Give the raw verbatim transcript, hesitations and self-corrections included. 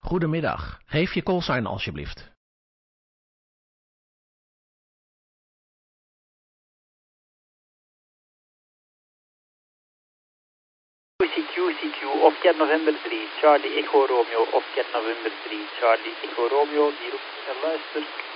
Goedemiddag, geef je callsign alsjeblieft. C Q, C Q, Oscar November drie, Charlie Echo Romeo, Oscar November drie, Charlie Echo Romeo, die roept en luistert.